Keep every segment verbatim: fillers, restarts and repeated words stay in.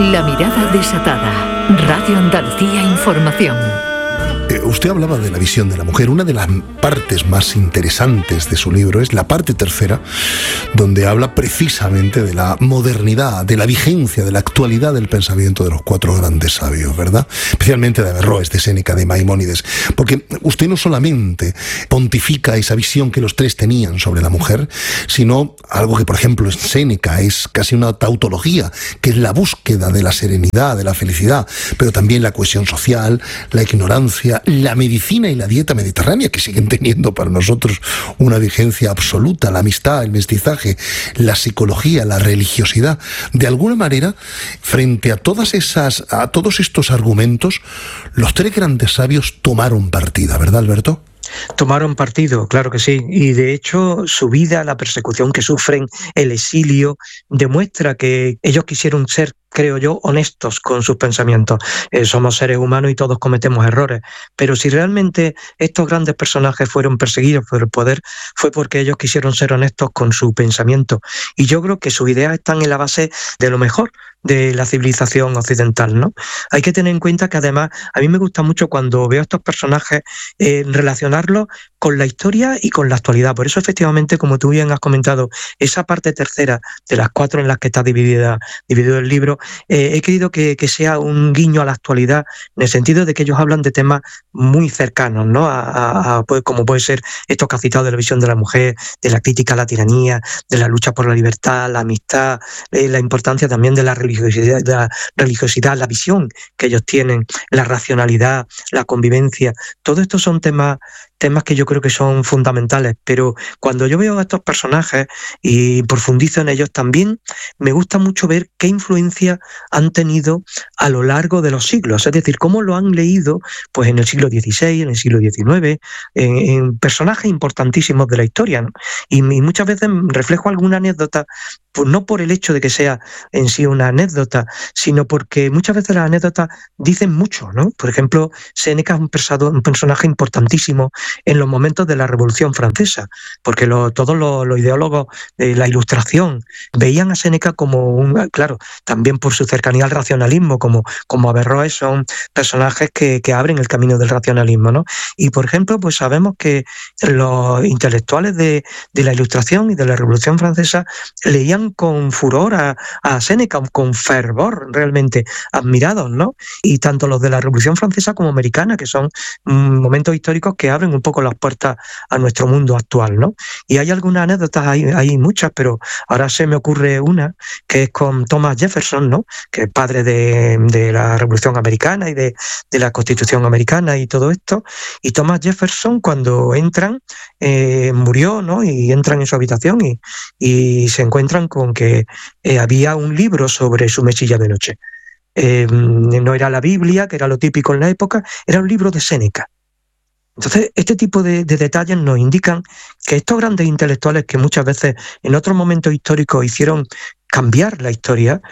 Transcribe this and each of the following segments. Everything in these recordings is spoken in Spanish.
La mirada desatada. Radio Andalucía Información. Eh, usted hablaba de la visión de la mujer. Una de las partes más interesantes de su libro es la parte tercera, donde habla precisamente de la modernidad, de la vigencia, de la actualidad del pensamiento de los cuatro grandes sabios, ¿verdad? Especialmente de Averroes, de Séneca, de Maimónides. Porque usted no solamente pontifica esa visión que los tres tenían sobre la mujer, sino algo que, por ejemplo, en Séneca es casi una tautología, que es la búsqueda de la serenidad, de la felicidad, pero también la cohesión social, la ignorancia, la medicina y la dieta mediterránea, que siguen teniendo para nosotros una vigencia absoluta, la amistad, el mestizaje, la psicología, la religiosidad. De alguna manera, frente a todas esas, a todos estos argumentos, los tres grandes sabios tomaron partida, ¿verdad, Alberto? Tomaron partido, claro que sí, y de hecho su vida, la persecución que sufren, el exilio, demuestra que ellos quisieron ser, creo yo, honestos con sus pensamientos. Eh, somos seres humanos y todos cometemos errores, pero si realmente estos grandes personajes fueron perseguidos por el poder, fue porque ellos quisieron ser honestos con su pensamiento, y yo creo que sus ideas están en la base de lo mejor de la civilización occidental, ¿no? Hay que tener en cuenta que además a mí me gusta mucho cuando veo a estos personajes eh, relacionarlos con la historia y con la actualidad. Por eso, efectivamente, como tú bien has comentado, esa parte tercera de las cuatro en las que está dividida, dividido el libro, eh, he querido que, que sea un guiño a la actualidad, en el sentido de que ellos hablan de temas muy cercanos, ¿no? A, a, a, pues, como puede ser esto que ha citado de la visión de la mujer, de la crítica a la tiranía, de la lucha por la libertad, la amistad, eh, la importancia también de la religiosidad, la religiosidad, la visión que ellos tienen, la racionalidad, la convivencia. Todo esto son temas temas que yo creo que son fundamentales, pero cuando yo veo a estos personajes y profundizo en ellos también, me gusta mucho ver qué influencia han tenido a lo largo de los siglos, es decir, cómo lo han leído pues en el siglo dieciséis, en el siglo diecinueve, en, en personajes importantísimos de la historia, ¿no? Y, y muchas veces reflejo alguna anécdota, pues no por el hecho de que sea en sí una anécdota, sino porque muchas veces las anécdotas dicen mucho, ¿no? Por ejemplo, Séneca es un, persado, un personaje importantísimo en los momentos de la Revolución Francesa, porque lo, todos los, los ideólogos de la Ilustración veían a Séneca como un, claro, también por su cercanía al racionalismo, como, como Averroes, son personajes que, que abren el camino del racionalismo, ¿no? Y por ejemplo, pues sabemos que los intelectuales de, de la Ilustración y de la Revolución Francesa leían con furor a, a Séneca, con fervor, realmente admirados, ¿no? Y tanto los de la Revolución Francesa como americana, que son mm, momentos históricos que abren un poco las puertas a nuestro mundo actual, ¿no? Y hay algunas anécdotas, hay, hay muchas, pero ahora se me ocurre una, que es con Thomas Jefferson, ¿no? Que es padre de, de la Revolución Americana y de, de la Constitución Americana y todo esto. Y Thomas Jefferson, cuando entran, eh, murió, ¿no? Y entran en su habitación y, y se encuentran con que eh, había un libro sobre su mesilla de noche. Eh, no era la Biblia, que era lo típico en la época, era un libro de Séneca. Entonces, este tipo de, de detalles nos indican que estos grandes intelectuales que muchas veces en otros momentos históricos hicieron cambiar la historia,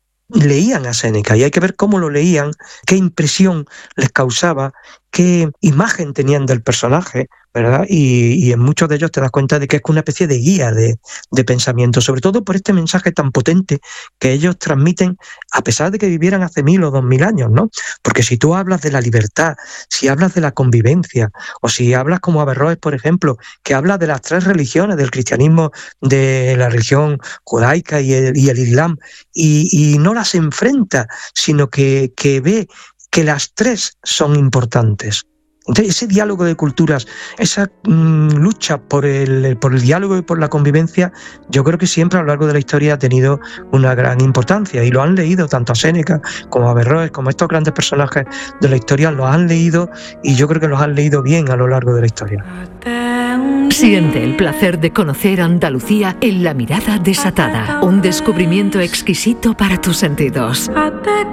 leían a Séneca, y hay que ver cómo lo leían, qué impresión les causaba, qué imagen tenían del personaje, ¿verdad? Y, y en muchos de ellos te das cuenta de que es una especie de guía de, de pensamiento, sobre todo por este mensaje tan potente que ellos transmiten, a pesar de que vivieran hace mil o dos mil años, ¿no? Porque si tú hablas de la libertad, si hablas de la convivencia, o si hablas como Averroes, por ejemplo, que habla de las tres religiones, del cristianismo, de la religión judaica y el, y el islam, y, y no las enfrenta, sino que, que ve que las tres son importantes. Entonces, ese diálogo de culturas, esa mmm, lucha por el, por el diálogo y por la convivencia, yo creo que siempre a lo largo de la historia ha tenido una gran importancia, y lo han leído tanto a Séneca como a Averroes, como a estos grandes personajes de la historia, los han leído, y yo creo que los han leído bien a lo largo de la historia. Siente el placer de conocer Andalucía en La mirada desatada, un descubrimiento exquisito para tus sentidos.